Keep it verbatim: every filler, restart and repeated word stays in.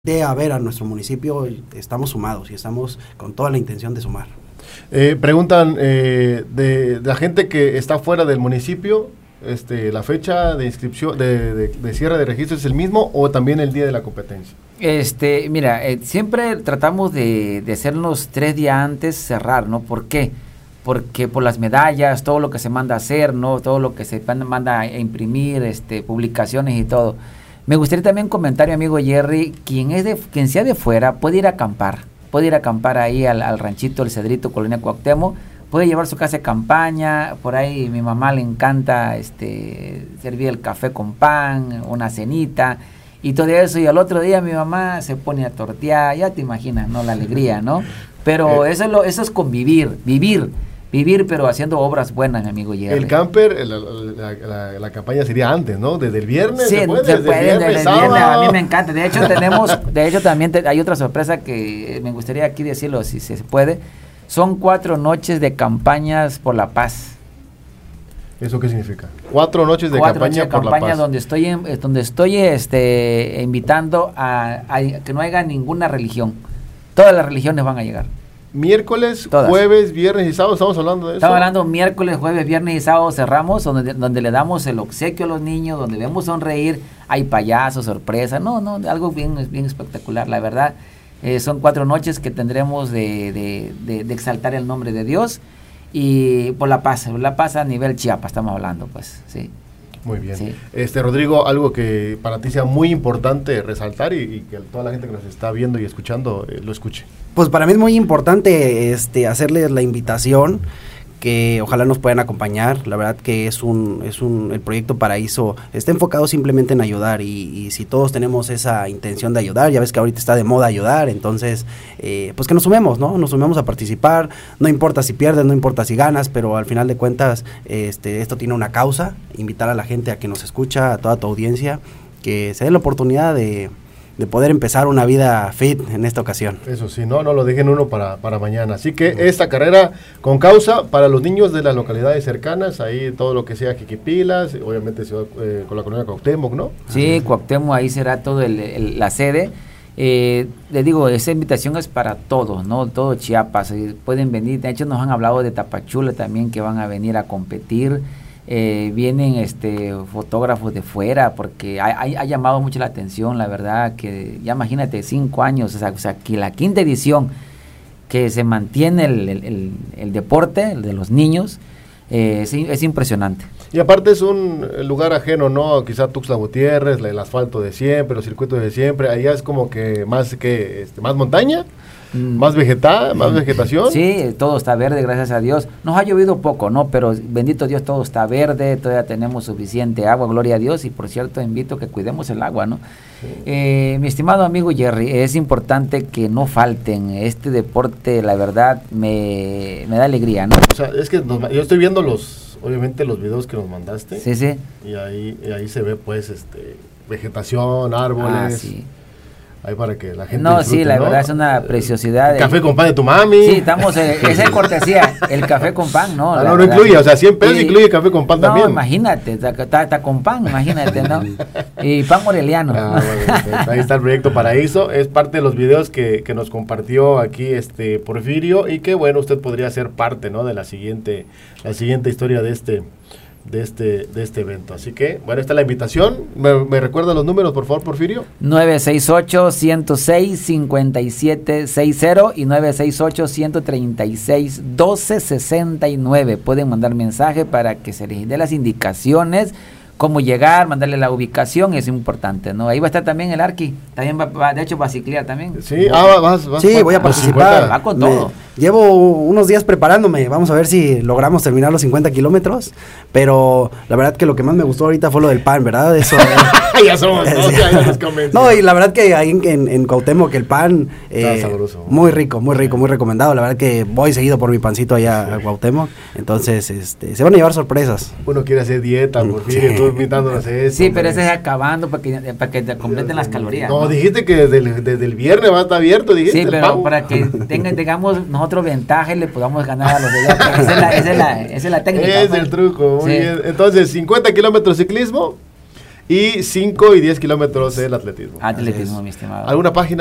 de a ver a nuestro municipio, estamos sumados y estamos con toda la intención de sumar. Eh, preguntan eh, de, de la gente que está fuera del municipio, este, la fecha de inscripción, de, de, de cierre de registro es el mismo o también el día de la competencia. Este, mira, eh, siempre tratamos de, de hacernos tres días antes cerrar, ¿no? ¿Por qué? Porque por las medallas, todo lo que se manda a hacer, ¿no? Todo lo que se manda a imprimir, este, publicaciones y todo. Me gustaría también un comentario, amigo Jerry, quien es de, quien sea de fuera puede ir a acampar, puede ir a acampar ahí al, al ranchito El Cedrito, Colonia Cuauhtémoc, puede llevar su casa de campaña, por ahí mi mamá le encanta este servir el café con pan, una cenita y todo eso, y al otro día mi mamá se pone a tortear, ya te imaginas, ¿no? La alegría, ¿no? Pero eso es lo, eso es convivir, vivir. Vivir, pero haciendo obras buenas, mi amigo Jerry. El camper, la, la, la, la campaña sería antes, ¿no? Desde el viernes. Sí, se puede, se desde puede, el viernes, desde el sábado. viernes. A mí me encanta. De hecho, tenemos, de hecho también te, hay otra sorpresa que me gustaría aquí decirlo, si se puede. Son cuatro noches de campañas por la paz. ¿Eso qué significa? Cuatro noches de cuatro campaña noches de por campaña la paz. donde estoy, en, donde estoy este, invitando a, a que no haya ninguna religión. Todas las religiones van a llegar. Miércoles, Todas. Jueves, viernes y sábado, estamos hablando de eso. Estamos hablando miércoles, jueves, viernes y sábado cerramos, donde, donde le damos el obsequio a los niños, donde vemos sonreír, hay payasos, sorpresa, no, no, algo bien, bien espectacular, la verdad. Eh, son cuatro noches que tendremos de, de, de, de exaltar el nombre de Dios y por la paz, la paz a nivel Chiapas estamos hablando, pues, sí. Muy bien. Sí. Este, Rodrigo, algo que para ti sea muy importante resaltar y, y que toda la gente que nos está viendo y escuchando eh, lo escuche. Pues para mí es muy importante este, hacerles la invitación, que ojalá nos puedan acompañar. La verdad que es un, es un, el proyecto Paraíso está enfocado simplemente en ayudar y, y si todos tenemos esa intención de ayudar, ya ves que ahorita está de moda ayudar, entonces eh, pues que nos sumemos, ¿no? Nos sumemos a participar, no importa si pierdes, no importa si ganas, pero al final de cuentas este, esto tiene una causa, invitar a la gente a que nos escucha, a toda tu audiencia, que se dé la oportunidad de de poder empezar una vida fit en esta ocasión. Eso sí, no, no lo dejen uno para, para mañana. Así que esta carrera con causa para los niños de las localidades cercanas, ahí todo lo que sea Jiquipilas, obviamente ciudad, eh, con la colonia Cuauhtémoc, ¿no? Sí, Cuauhtémoc, ahí será todo el, el, la sede. Eh, les digo, esa invitación es para todos, ¿no? Todo Chiapas, eh, pueden venir. De hecho, nos han hablado de Tapachula también, que van a venir a competir. Eh, vienen este fotógrafos de fuera porque ha, ha, ha llamado mucho la atención, la verdad, que ya imagínate, cinco años, o sea, o sea que la quinta edición que se mantiene el, el, el, el deporte, el de los niños, eh, es, es impresionante. Y aparte es un lugar ajeno, ¿no? Quizá Tuxtla Gutiérrez, el asfalto de siempre, los circuitos de siempre, allá es como que más que este, más montaña. ¿Más vegetal, más vegetación? Sí, todo está verde, gracias a Dios. Nos ha llovido poco, ¿no? Pero bendito Dios, todo está verde, todavía tenemos suficiente agua, gloria a Dios. Y por cierto, invito a que cuidemos el agua, ¿no? Sí. Eh, mi estimado amigo Jerry, es importante que no falten. Este deporte, la verdad, me, me da alegría, ¿no? O sea, es que nos, yo estoy viendo los, obviamente, los videos que nos mandaste. Sí, sí. Y ahí, y ahí se ve, pues, este, vegetación, árboles. Ah, sí. Ahí para que la gente No, disfrute, sí, la ¿no? verdad es una preciosidad. El café con pan de tu mami. Sí, estamos, eh, esa es cortesía, el café con pan, ¿no? Ah, no, no incluye, o sea, cien pesos y, incluye café con pan no, también. No, imagínate, está con pan, imagínate, ¿no? Y pan moreliano. Ah, bueno, ahí está el proyecto Paraíso, es parte de los videos que, que nos compartió aquí este Porfirio y que, bueno, usted podría ser parte, ¿no? De la siguiente, la siguiente historia de este... de este de este evento, así que bueno, esta es la invitación. ¿Me, me recuerda los números, por favor, Porfirio? nueve seis ocho, uno cero seis, cinco siete seis cero y nueve seis ocho, uno tres seis, uno dos seis nueve. Pueden mandar mensaje para que se les dé las indicaciones, cómo llegar, mandarle la ubicación, es importante, ¿no? Ahí va a estar también el Arqui, también va, va, de hecho va a ciclear también. Sí, ah, vas, vas, sí, vas, voy a participar. Va con todo. Me, llevo unos días preparándome, vamos a ver si logramos terminar los cincuenta kilómetros, pero la verdad que lo que más me gustó ahorita fue lo del pan, ¿verdad? Eso. ya somos, ¿no? Ya, ya nos convenció. No, y la verdad que ahí en, en, en Cuauhtémoc el pan, eh, está sabroso. Muy rico, muy rico, muy recomendado. La verdad que voy seguido por mi pancito allá sí. a Cuauhtémoc, entonces este, se van a llevar sorpresas. Uno quiere hacer dieta, Porfirio, sí. Tú invitándonos a eso. Sí, pero ese es acabando para que, para que te completen las calorías. No, ¿no? Dijiste que desde el, desde el viernes va a estar abierto, dijiste. Sí, pero pavo. Para que tenga, tengamos nosotros ventaja y le podamos ganar a los de allá. Esa es la, esa es la, esa es la técnica. Es pues. el truco, muy sí. bien. Entonces, cincuenta kilómetros ciclismo y cinco y diez kilómetros el atletismo. Atletismo, mi estimado. ¿Alguna página?